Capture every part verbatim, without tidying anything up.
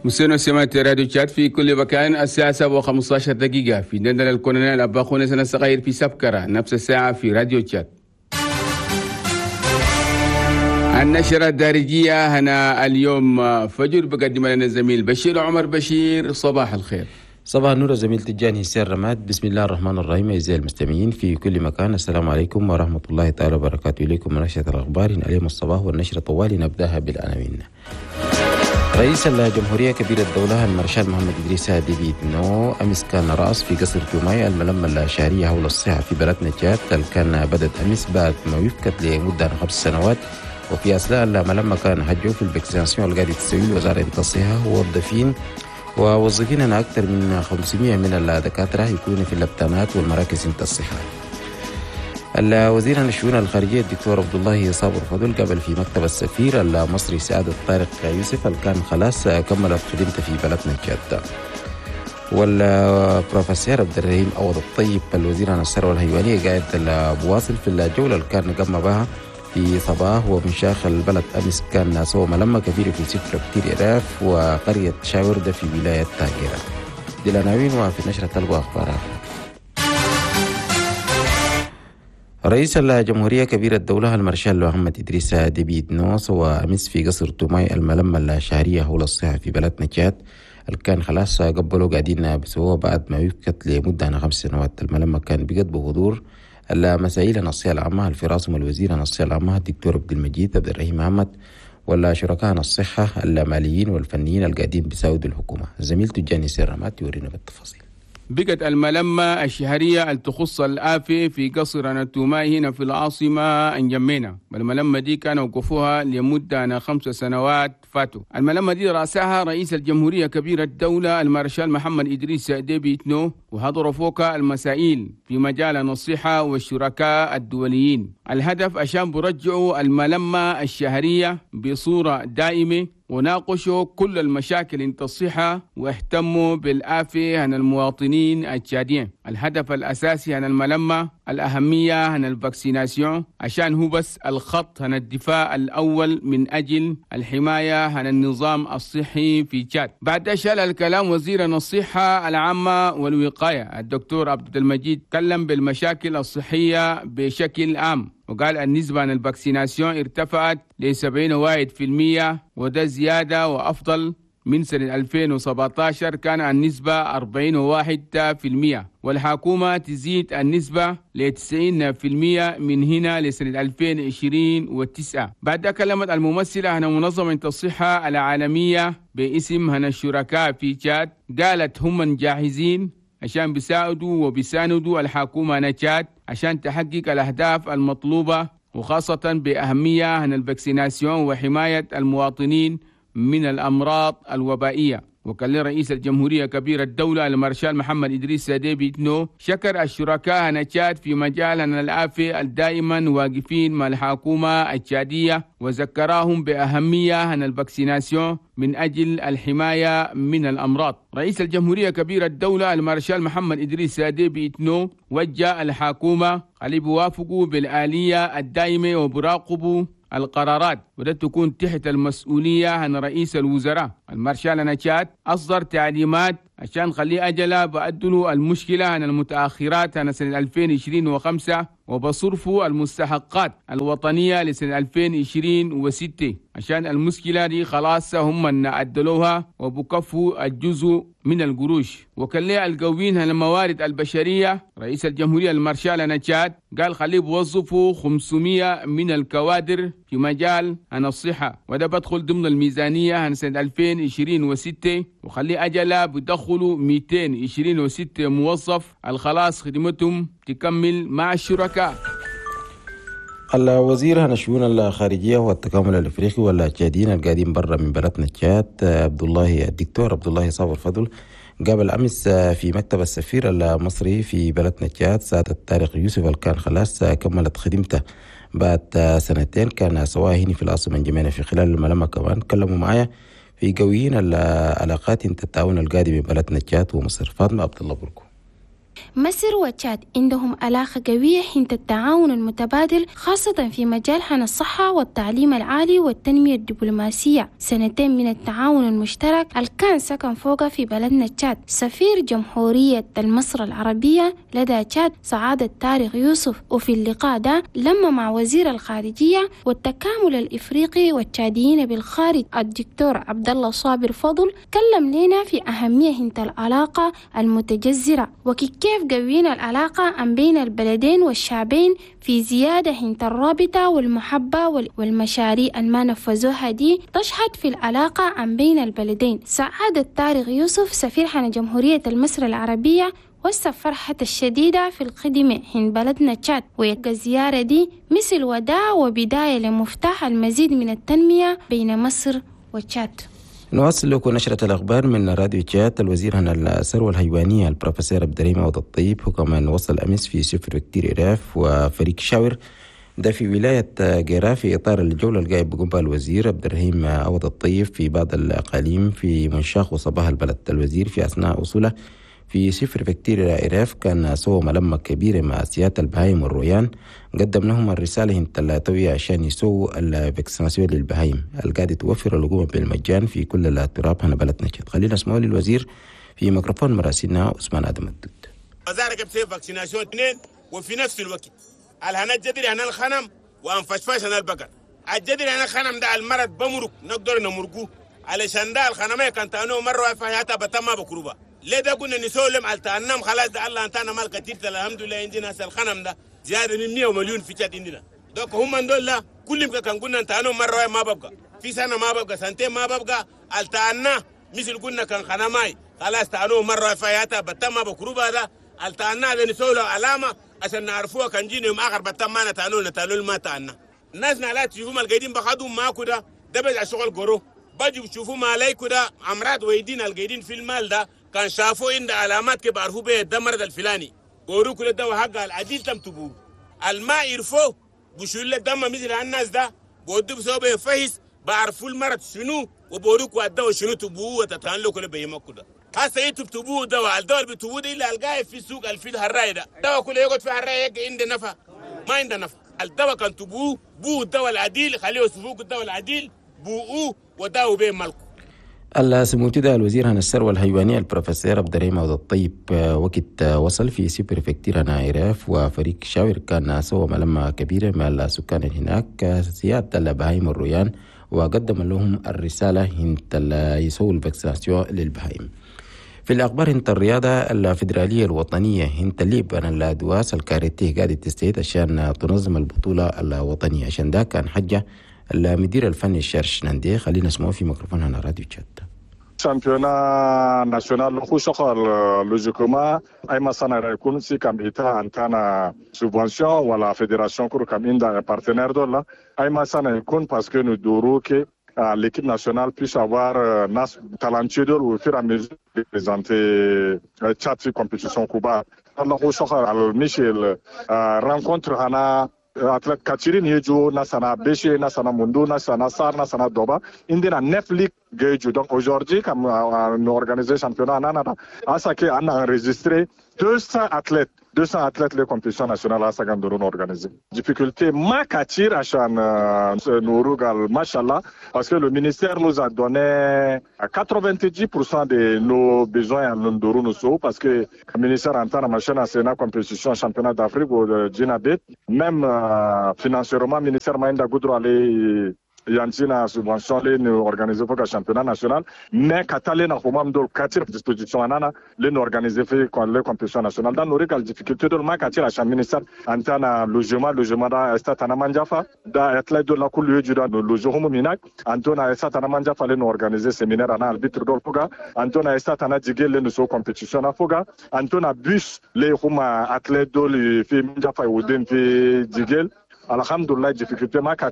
مسينو سمعت راديو تشات في كل مكان الساعة سبعة وخمسة عشر دقيقة في ندن الكولونيل أباخونا سنة صغير في سبكرة نفس الساعة في راديو تشات. النشرة الدارجية هنا اليوم فجر بقدم لنا الزميل بشير عمر بشير. صباح الخير. صباح النور زميل تجاني هسين رماد. بسم الله الرحمن الرحيم. أعزائي المستمعين في كل مكان، السلام عليكم ورحمة الله تعالى وبركاته. إليكم نشرة الأخبار اليوم الصباح، والنشرة طوال نبدأها بالعناوين. رئيس الجمهورية كبير الدولة المارشال محمد إدريس ديبي إتنو أمس كان رأس في قصر توماي الملمة الشهرية حول الصحة في بلد نجات، كان بدأت أمس بعد ما وفقت لمدة خمس سنوات، وفي أثناء الملمة كان حجوا في الفاكسيناسيون اللي قاعدة تسوي وزارة الصحة ووظفين ووظفين أنا أكثر من خمسمائة من الدكاترة يكونوا في اللبتانات والمراكز الصحة. الوزير عن الشؤون الخارجية الدكتور عبد الله صابر فضل قبل في مكتب السفير المصري سعادة طارق يوسف اللي كان خلاص كملت خدمته في بلد نجات. والبروفيسور عبد الرحيم عوض الطيب الوزير عن الثروة الحيوانية قاعد بواصل في الجولة اللي كان قام بها في صباح ومنشاخ البلد. أمس كان سوى ملمة كبيرة في سفر كتير إراف وقرية شاوردة في ولاية تاجرة. دي العناوين وفي نشرة تلقوا أخبارها. رئيس الجمهورية كبير الدولة المارشال محمد إدريس ديبي إتنو سوى أمس في قصر توماي الملمة الشهرية حول الصحة في بلد نجات اللي كان خلاص قبلوا قاعدين بسووها بعد ما وفقت لمدة خمس سنوات. الملمة كان بقد بحضور المسائل النصية العامة الفراسم الوزير النصية العامة الدكتور عبد المجيد عبد الرحيم محمد والشركاء الصحة الماليين والفنيين القاعدين بيساعدوا الحكومة. زميل تجاني سيرامات يورينا بالتفاصيل. بقت الملمة الشهرية اللي تخص الآفة في قصر نتوماي هنا في العاصمة انجمينا. الملمة دي كانوا وقفوها لمدة خمس سنوات فاتوا. الملمة دي رأسها رئيس الجمهورية كبير الدولة المارشال محمد إدريس ديبي إتنو، وحضروا فوق المسائل في مجال الصحة والشركاء الدوليين. الهدف عشان برجعوا الملمة الشهرية بصورة دائمة وناقشوا كل المشاكل انت الصحة واهتموا بالآفة عن المواطنين التشاديين. الهدف الأساسي عن الملمة الأهمية عن الفاكسيناسيون عشان هو بس الخط عن الدفاع الأول من أجل الحماية عن النظام الصحي في تشاد. بعد شال الكلام وزير الصحة العامة والوقاية الدكتور عبد المجيد تكلم بالمشاكل الصحية بشكل عام، وقال النسبة عن الفاكسيناسيون ارتفعت ل سبعين وواحد في المية، وده زيادة وأفضل من سنة ألفين وسبعة عشر كان النسبة أربعين وواحد في المية، والحكومة تزيد النسبة ل تسعين في المية من هنا لسنة ألفين وعشرين وتسعة. بعد كلمت الممثلة عن منظمة الصحة العالمية باسم هنا الشركاء في تشاد، قالت هم جاهزين عشان بيساعدوا وبيساندوا الحكومة نتشاد عشان تحقق الأهداف المطلوبة، وخاصة بأهمية عن الفاكسيناسيون وحماية المواطنين من الأمراض الوبائية. وكان رئيس الجمهورية كبير الدولة المارشال محمد إدريس ديبي إتنو شكر الشركاء نتشاد في مجال الآفة الدائما واقفين مع الحكومة التشادية، وذكرهم بأهمية عن الفاكسيناسيون من أجل الحماية من الأمراض. رئيس الجمهورية كبير الدولة المارشال محمد إدريس ديبي إتنو وجه الحكومة اللي بيوافقوا بالآلية الدائمة وبراقبوا القرارات، وده تكون تحت المسؤولية عن رئيس الوزراء. المارشال نتشاد أصدر تعليمات عشان خلي أجلا بأدلوا المشكلة عن المتأخرات عن سنة ألفين وعشرين وخمسة وبصرفوا المستحقات الوطنية لسنة ألفين وعشرين وستة عشان المشكلة دي خلاص هم نعدلوها وبكفوا الجزء من القروش. وكان لي القوين عن الموارد البشرية رئيس الجمهورية المارشال نتشاد قال خليه بوظفوا خمسمائة من الكوادر في مجال عن الصحة، وده بدخل ضمن الميزانية عن سنة ألفين وعشرين وستة، وخلي أجلا بدخلوا مئتين وعشرين وستة موظف الخلاص خدمتهم تكمل مع الشركاء. الوزير عن الشؤون الخارجية والتكامل الأفريقي والتشاديين القاعدين برا من بلدنا تشاد عبد الله الدكتور عبد الله صابر فضل قابل أمس في مكتب السفير المصري في بلدنا تشاد سعادة طارق يوسف اللي كان خلاص كملت خدمته بعد سنتين، كان سواء هنا في العاصمة انجمينا. في خلال الملمة كمان كلموا معايا في قويين العلاقات التعاون القادم بين بلدنا تشاد ومصر. فاطمة عبد الله بركو. مصر وتشاد عندهم علاقة قوية حين التعاون المتبادل خاصة في مجال حمل الصحة والتعليم العالي والتنمية الدبلوماسية. سنتين من التعاون المشترك الكان سكن فوق في بلدنا تشاد سفير جمهورية مصر العربية لدى تشاد سعادة طارق يوسف، وفي اللقاء ده لما مع وزير الخارجية والتكامل الإفريقي والتشاديين بالخارج الدكتور عبد الله صابر فضل كلم لنا في أهمية هنت العلاقة المتجذرة وكيف قوينا العلاقة بين البلدين والشعبين في زيادة هنت الرابطة والمحبة والمشاريع الما نفذوها دي تشهد في العلاقة بين البلدين. سعادة طارق يوسف سفير حنا جمهورية مصر العربية وصف فرحة الشديدة في القدم حين بلدنا تشاد، ويبقى الزيارة دي مثل وداع وبداية لمفتاح المزيد من التنمية بين مصر وتشاد. نواصل لكم نشرة الأخبار من راديو تشاد. الوزير عن الثروة الحيوانية البروفيسور عبد الرحيم عوض الطيب هو كمان وصل أمس في سفر كتير إراف وفريق شاور ده في ولاية جيرا في إطار الجولة القايب بقوم الوزير عبد الرحيم عوض الطيب في بعض الأقاليم في منشاخ وصباح البلد. الوزير في أثناء وصوله في سفر فكتير إراف كان سوى ملمة كبيرة مع سيادة البهايم والرويان، قدم لهم الرسالة هنت التوعية عشان يسووا الفاكسيناسيون للبهايم القاعدة توفر الحكومة بالمجان في كل التراب هنا بلدنا تشاد. خلينا نسمع للوزير في ميكروفون مراسلنا عثمان آدم الدود. وزارة بتسوي فاكسيناسيون اثنين وفي نفس الوقت الهنا الجدري هنا الخنم وانفشفاش هنا البقر. الجدري هنا الخنم ده المرض بمرق نقدر نمرقوه علشان ده الخنمية كانت أنو مرة فيها بتما بكروبة. ليه ده قلنا نسولم على تأنم خلاص ده الله أنتنا مال كتير الحمد لله عندنا الخنم ده زيادة من مية مليون في تشاد عندنا. دوك هم دول لا كلهم كان قلنا أنتنا مرة ما ببقى في سنة ما ببقى سنتين ما ببقى التأنا مثل قلنا كان خنماي خلاص تأنو مرة فيها بتما بكروبة ده التأنا ده نسولو علامة عشان نعرفوها كان جينهم آخر بتما نتأنو نتأنو ما تأنا. الناس نالات تشوفهم القاعدين بخدهم ماكو ده ده بيجع شغل قرو بجوا يشوفوا ما عليكو ده أمراض ويدين القاعدين في المال ده كان شافوا إن علامات كي بعرفوا بيه الدمرض الفلاني قولوا كل الدواء حقه العديل تم تبوه الماء يرفوه بشول الدم مثل الناس ده بودوا بسوا بيه فهيس بعرفوا المرض شنو وبوروكوا الدواء شنو تبوه وتتعلقوا كل بيهمكو ده. هسه يتب تبوه دواء الدواء اللي بتبوه ده إلا القاه في السوق الفيل هالراي ده دواء كله يقعد في هالراي يجي عنده نفع ما عنده نفع. الدواء كان تبوه بوه الدواء العديل خليه يوصفوك الدواء العديل بوؤوه وداوا بيه مالكو. السموتي ده الوزير عن الثروة الحيوانية البروفيسور عبد الرحيم عوض الطيب وقت وصل في سوبر فكتير نايراف وفريق شاور كان سوى ملمة كبيرة مع السكان هناك سيادة البهايم الرويان وقدم لهم الرسالة هنت يسووا الفاكسيناسيون للبهايم. في الأخبار هنت الرياضة الفيدرالية الوطنية هنت الليب عن الأدواس الكاريتيه قاعدة تستعيد عشان تنظم البطولة الوطنية عشان ده كان حجة المدير الفني الشرش ناندي. خلينا نسمعه في ميكروفون هنا راديو تشاد. شامبيونا ناسيونال لو شغل لوجيكوما اي مثلا يكون سي كم ايتا انتانا سوبونسيون ولا فيدراسيون كور كم اندا بارتنير دولا اي مثلا يكون باسكو نو دوروكي Uh, l'équipe nationale puisse avoir uh, nas talentueux au fur et à mesure de présenter uh, chat compétition Cuba. Alors au soir al Michel uh, rencontre hana athlète Katiri Niejo nasana Béché nasana Mundo nasana Sar nasana Doba indina neuf ligues Geju. Donc aujourd'hui comme uh, nous organisé championnat nanana asake on a enregistré deux cents athlètes deux cents athlètes les compétitions nationales à Sagandoro organisées. Difficulté makatir achan nourugal machallah parce que le ministère nous a donné à quatre-vingt-dix pour cent de nos besoins en Ndoro nous parce que le ministère entend la machine à Sénat compétition championnat d'Afrique ou de Djinabet même euh, financièrement ministère Maïnda Goudro allait Yantina subvention les nous organiser pour le championnat national mais katale na komam dol katir disposition anana les nous organiser pour les compétitions nationales dans nos régal difficulté de ma katir à ministère antana logement logement da statana manjafa da athlète de la couleur du da logement minak antona statana manjafa les nous organiser séminaire ana arbitre dol foga antona statana digel les nous compétition na foga antona bus les huma athlète dol fi manjafa ou den fi digel alhamdulillah difficulté ma katir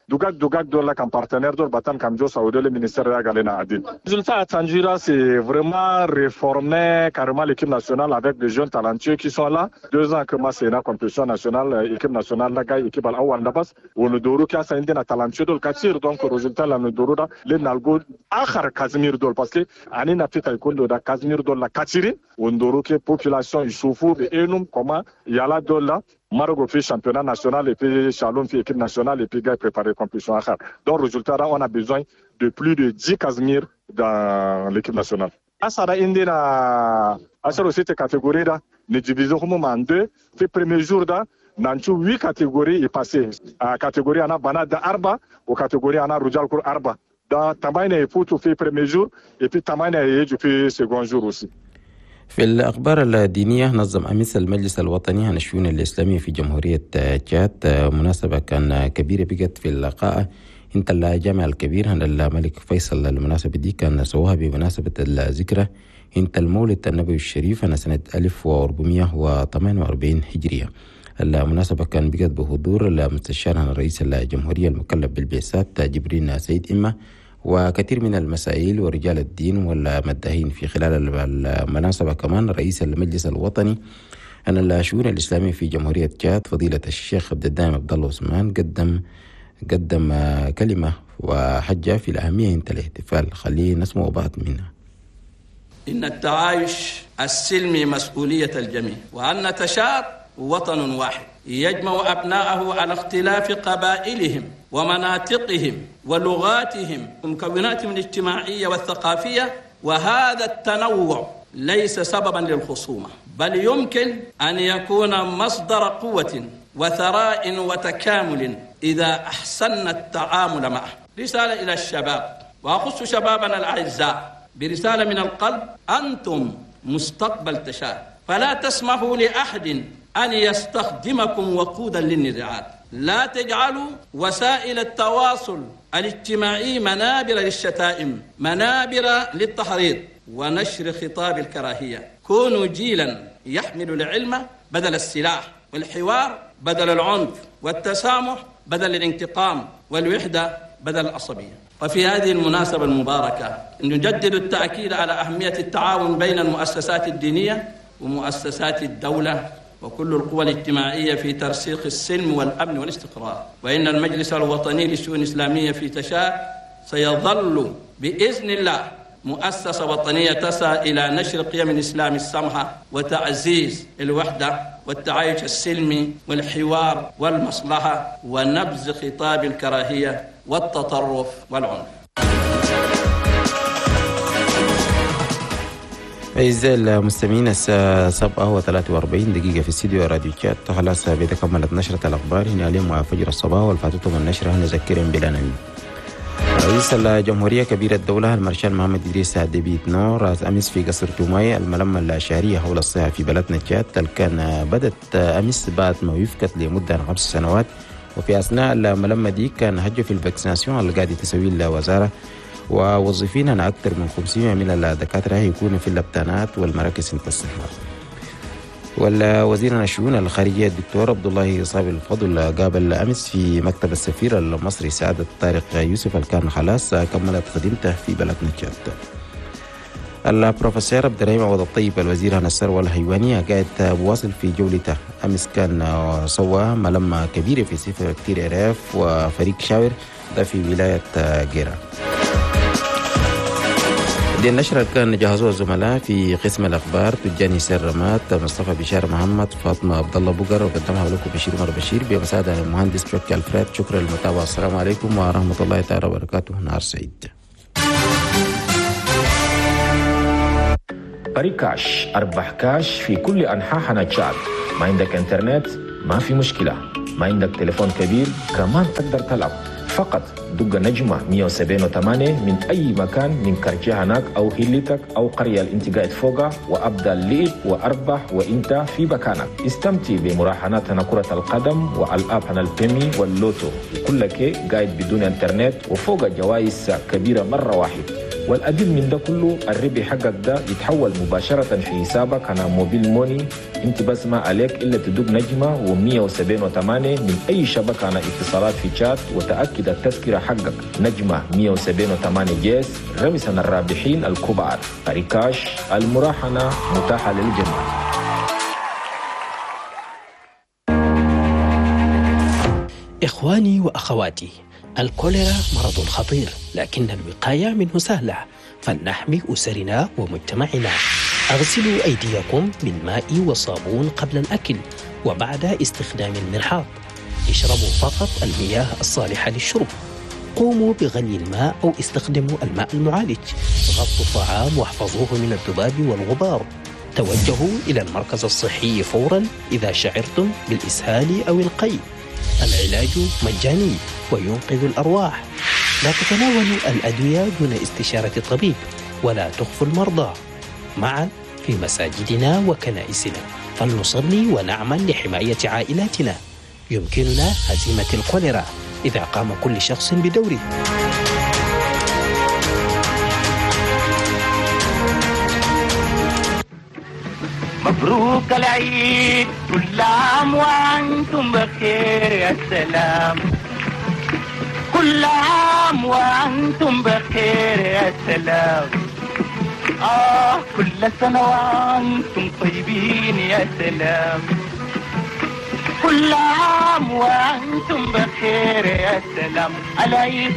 dugak dugak do la comme partenaire do batan comme jo saoudé le ministère ya galena adil. Résultat attendu là, c'est vraiment réformer carrément l'équipe nationale avec des jeunes talentueux qui sont là. Deux ans que moi c'est une compétition nationale, équipe nationale la gay équipe al awal dabas ou le doru qui a ça indina talentueux do katir donc résultat là le doru da le nalgo akhar Casimir do parce que ani na tita ikondo da Casimir do la katiri ou doru que population isufu be enum comment yala do là Maroc fait championnat national et puis Chalon fait équipe nationale et puis gars préparer compétition akhar. Donc résultat là on a besoin de plus de dix Casimir dans l'équipe nationale. Asara indina asara cette catégorie là ne division comme en deux fait premier jour da nanchu huit catégories est passé à catégorie ana banada arba ou catégorie ana rujal kur arba da tamaina et pour fait premier jour et puis tamaina et du fait second jour aussi. في الأخبار الدينية نظم أمس المجلس الوطني عن الشؤون الإسلامية في جمهورية تشاد مناسبة كان كبيرة بقت في اللقاء انت الجامع الكبير عن الملك فيصل. المناسبة دي كان سووها بمناسبة الذكرى انت المولد النبوي الشريف عن سنة ألف وأربعمائة وثمانية وأربعين هجرية. المناسبة كان بقت بحضور المستشار عن رئيس الجمهورية المكلف بالبعثات جبرين سيد إمة وكثير من المسائل ورجال الدين والمداهين. في خلال المناسبة كمان رئيس المجلس الوطني عن الشؤون الإسلامية في جمهورية تشاد فضيلة الشيخ عبد الدائم عبد الله عثمان قدم قدم كلمة وحجة في الأهمية انت الاحتفال. خليه نسمع بعض منها. إن التعايش السلمي مسؤولية الجميع وأن تشاد وطن واحد يجمع أبناءه على اختلاف قبائلهم ومناطقهم ولغاتهم ومكوناتهم الاجتماعية والثقافية، وهذا التنوع ليس سببا للخصومة بل يمكن أن يكون مصدر قوة وثراء وتكامل إذا أحسننا التعامل معه. رسالة إلى الشباب وأخص شبابنا الأعزاء برسالة من القلب: أنتم مستقبل تشاد، فلا تسمحوا لأحد أن يستخدمكم وقودا للنزاعات. لا تجعلوا وسائل التواصل الاجتماعي منابر للشتائم، منابر للتحريض ونشر خطاب الكراهية. كونوا جيلا يحمل العلم بدل السلاح، والحوار بدل العنف، والتسامح بدل الانتقام، والوحدة بدل العصبية. وفي هذه المناسبة المباركة نجدد التأكيد على أهمية التعاون بين المؤسسات الدينية ومؤسسات الدولة وكل القوى الاجتماعية في ترسيخ السلم والأمن والاستقرار. وإن المجلس الوطني للشؤون الإسلامية في تشاد سيظل بإذن الله مؤسسة وطنية تسعى إلى نشر قيم الإسلام السمحة وتعزيز الوحدة والتعايش السلمي والحوار والمصلحة ونبذ خطاب الكراهية والتطرف والعنف. أعزائي المستمعين الساعة سبعة وثلاثة وأربعين دقيقة في استديو راديو تشاد. خلاص بتكملت نشرة الأخبار هنا اليوم مع فجر الصباح والفاتتهم النشرة نذكرهم بالعناوين. رئيس الجمهورية كبير الدولة المارشال محمد إدريس ديبيت نور رأس أمس في قصر توماي الملمة الشهرية حول الصحة في بلدنا تشاد كان بدت أمس بعد ما وفقت لمدة خمس سنوات، وفي أثناء الملمة دي كان هجة في الفاكسيناسيون اللي قاعد تسوي الوزارة ووظيفين أكثر من خمسمائة من الدكاترة يكونوا في اللبتانات والمراكز الصحة. والوزير الشؤون الخارجية الدكتور عبد الله صابر الفضل قابل أمس في مكتب السفير المصري سعادة طارق يوسف اللي كان خلاص كملت خدمته في بلدنا تشاد. البروفيسور عبد الرحيم عوض الطيب الوزير عن الثروة الحيوانية قاعد بواصل في جولته. أمس كان سوى ملمة كبيرة في سفر كتير إراف وفريق شاور ده في ولاية جيران. دي النشرة كان جهزوها الزملاء في قسم الأخبار تجاني سرمات مصطفى بشار محمد فاطمة عبد الله بوغر وقدمها لكم بشير عمر بشير بمساعدة المهندس شوكي الفريد. شكرا للمتابعة. السلام عليكم ورحمة الله تعالى وبركاته. نهار سعيد. طريق كاش أربح كاش في كل أنحاء تشاد. ما عندك إنترنت ما في مشكلة، ما عندك تليفون كبير كمان تقدر تلعب. فقط دق نجمة مية وسبعين وثمانية من أي مكان من كرجة هناك أو هيلتك أو قرية اللي قاعد فوقها وأبدأ اللعب وأربح وإنت في مكانك. استمتع بمراهناتنا كرة القدم والألعاب البيمي واللوتو وكل كي قاعد بدون إنترنت وفوق جوائز كبيرة مرة واحد. والأدل من ده كله الربح حقك ده يتحول مباشرة في حسابك على موبيل موني. انت بس ما عليك إلا تدق نجمة ومية وسبعين وثمانية من أي شبكة على اتصالات في شات، وتأكد التذكرة حقك نجمة مية وسبعين وثمانية جيس. رمسا الرابحين الكبار ريكاش، المراهنة متاحة للجميع. إخواني وأخواتي، الكوليرا مرض خطير، لكن الوقاية منه سهلة، فلنحمي أسرنا ومجتمعنا. أغسلوا أيديكم بالماء والصابون قبل الأكل وبعد استخدام المرحاض. اشربوا فقط المياه الصالحة للشرب. قوموا بغلي الماء أو استخدموا الماء المعالج. غطوا الطعام واحفظوه من الذباب والغبار. توجهوا إلى المركز الصحي فورا إذا شعرتم بالإسهال أو القيء. العلاج مجاني وينقذ الأرواح. لا تتناولوا الأدوية دون استشارة الطبيب، ولا تخفوا المرضى. معا في مساجدنا وكنائسنا فلنصلي ونعمل لحماية عائلاتنا. يمكننا هزيمة الكوليرا إذا قام كل شخص بدوره. مبروك العيد، كل عام وأنتم بخير يا سلام. كل عام وأنتم بخير يا سلام. آه كل سنة وأنتم طيبين يا سلام. كل عام وأنتم بخير يا سلام. العيد